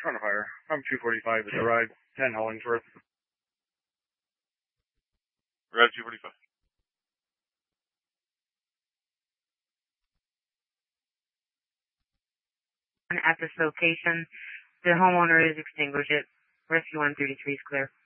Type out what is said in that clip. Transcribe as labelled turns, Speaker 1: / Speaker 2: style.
Speaker 1: Front of fire. I'm 245 at the ride. 10 Hollingsworth.
Speaker 2: Ride 245.
Speaker 3: At this location, the homeowner is extinguished. Rescue 133 is clear.